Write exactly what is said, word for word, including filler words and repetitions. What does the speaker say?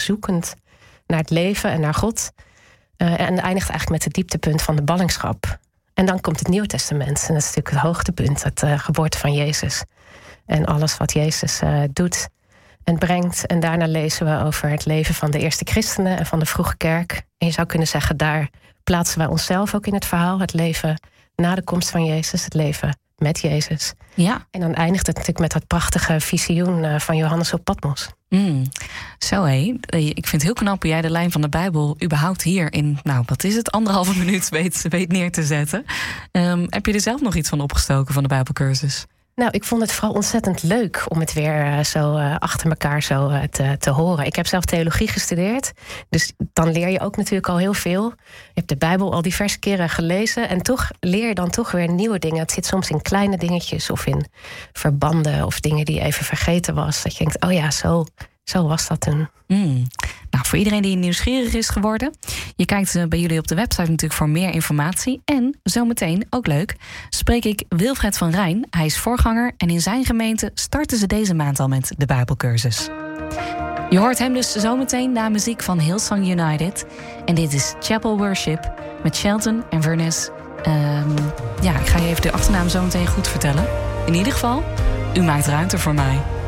zoekend naar het leven en naar God. Uh, en eindigt eigenlijk met het dieptepunt van de ballingschap. En dan komt het Nieuwe Testament. En dat is natuurlijk het hoogtepunt, het uh, geboorte van Jezus. En alles wat Jezus uh, doet en brengt. En daarna lezen we over het leven van de eerste christenen en van de vroege kerk. En je zou kunnen zeggen, daar plaatsen wij onszelf ook in het verhaal. Het leven na de komst van Jezus, het leven met Jezus. Ja. En dan eindigt het natuurlijk met dat prachtige visioen uh, van Johannes op Patmos. Mm. Zo hé, ik vind het heel knap hoe jij de lijn van de Bijbel überhaupt hier in, nou wat is het, anderhalve minuut weet, weet neer te zetten. Um, heb je er zelf nog iets van opgestoken van de Bijbelcursus? Nou, ik vond het vooral ontzettend leuk om het weer uh, zo uh, achter elkaar zo uh, te, te horen. Ik heb zelf theologie gestudeerd, dus dan leer je ook natuurlijk al heel veel. Je hebt de Bijbel al diverse keren gelezen en toch leer je dan toch weer nieuwe dingen. Het zit soms in kleine dingetjes of in verbanden of dingen die je even vergeten was. Dat je denkt, oh ja, zo, zo was dat toen. Mm. Nou, voor iedereen die nieuwsgierig is geworden, je kijkt bij jullie op de website natuurlijk voor meer informatie. En zometeen, ook leuk, spreek ik Wilfred van Rijn. Hij is voorganger en in zijn gemeente starten ze deze maand al met de Bijbelcursus. Je hoort hem dus zometeen na muziek van Hillsong United. En dit is Chapel Worship met Shelton en Vernes. Um, ja, ik ga je even de achternaam zometeen goed vertellen. In ieder geval, u maakt ruimte voor mij.